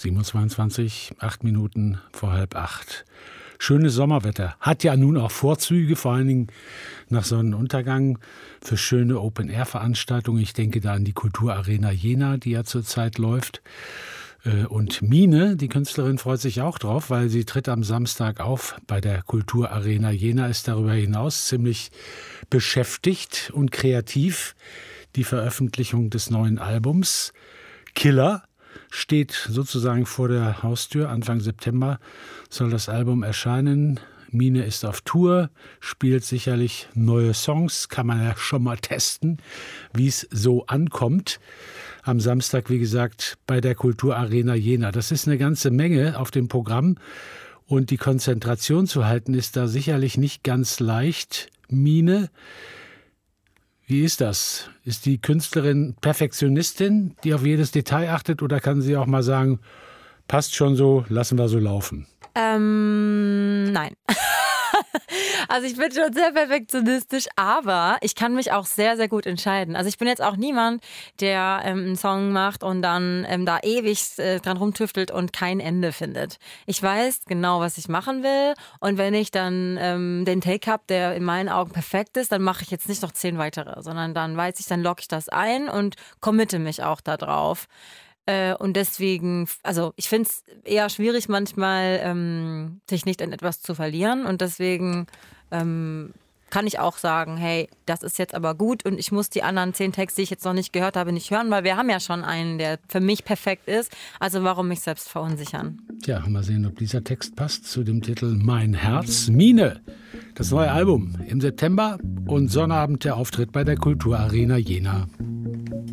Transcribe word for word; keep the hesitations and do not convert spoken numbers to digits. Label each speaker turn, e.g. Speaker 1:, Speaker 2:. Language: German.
Speaker 1: siebenundzwanzig, acht Minuten vor halb acht. Schönes Sommerwetter. Hat ja nun auch Vorzüge, vor allen Dingen nach Sonnenuntergang, für schöne Open-Air-Veranstaltungen. Ich denke da an die Kulturarena Jena, die ja zurzeit läuft. Und Mine, die Künstlerin, freut sich auch drauf, weil sie tritt am Samstag auf bei der Kulturarena Jena, ist darüber hinaus ziemlich beschäftigt und kreativ. Die Veröffentlichung des neuen Albums Killer steht sozusagen vor der Haustür. Anfang September soll das Album erscheinen. Mine ist auf Tour, spielt sicherlich neue Songs, kann man ja schon mal testen, wie es so ankommt. Am Samstag, wie gesagt, bei der Kulturarena Jena. Das ist eine ganze Menge auf dem Programm und die Konzentration zu halten ist da sicherlich nicht ganz leicht. Mine, wie ist das? Ist die Künstlerin Perfektionistin, die auf jedes Detail achtet, oder kann sie auch mal sagen, passt schon so, lassen wir so laufen?
Speaker 2: Ähm, nein. Also ich bin schon sehr perfektionistisch, aber ich kann mich auch sehr, sehr gut entscheiden. Also ich bin jetzt auch niemand, der ähm, einen Song macht und dann ähm, da ewig äh, dran rumtüftelt und kein Ende findet. Ich weiß genau, was ich machen will, und wenn ich dann ähm, den Take habe, der in meinen Augen perfekt ist, dann mache ich jetzt nicht noch zehn weitere, sondern dann weiß ich, dann logge ich das ein und committe mich auch da drauf. Äh, und deswegen, also ich finde es eher schwierig manchmal, ähm, sich nicht in etwas zu verlieren, und deswegen ähm, kann ich auch sagen, hey, das ist jetzt aber gut und ich muss die anderen zehn Texte, die ich jetzt noch nicht gehört habe, nicht hören, weil wir haben ja schon einen, der für mich perfekt ist, also warum mich selbst verunsichern?
Speaker 1: Tja, mal sehen, ob dieser Text passt zu dem Titel Mein Herz. Mine, das neue Album im September und Sonnabend der Auftritt bei der Kulturarena Jena.